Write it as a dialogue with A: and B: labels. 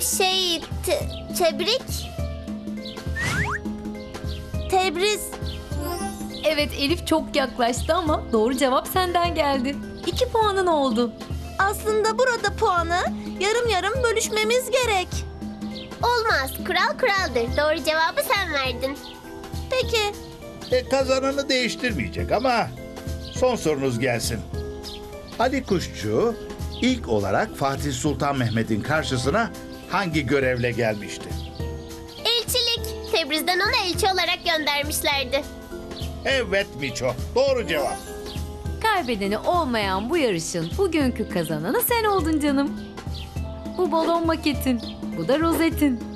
A: Tebrik. Tebriz.
B: Evet, Elif çok yaklaştı ama doğru cevap senden geldi. 2 puanın oldu.
A: Aslında burada puanı yarım yarım bölüşmemiz gerek. Olmaz. Kural kuraldır. Doğru cevabı sen verdin. Peki.
C: Kazananı değiştirmeyecek ama son sorunuz gelsin. Ali Kuşçu ilk olarak Fatih Sultan Mehmet'in karşısına hangi görevle gelmişti?
A: Elçilik. Tebriz'den onu elçi olarak göndermişlerdi.
C: Evet Miço, doğru cevap.
B: Kaybedeni olmayan bu yarışın bugünkü kazananı sen oldun canım. Bu balon maketin, bu da rozetin.